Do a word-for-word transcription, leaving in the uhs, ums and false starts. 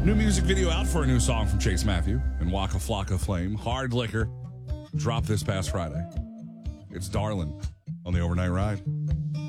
New music video out for a new song from Chase Matthew and Waka Flocka Flame. Hard Liquor dropped this past Friday. It's Darlin' on the Overnight Ride.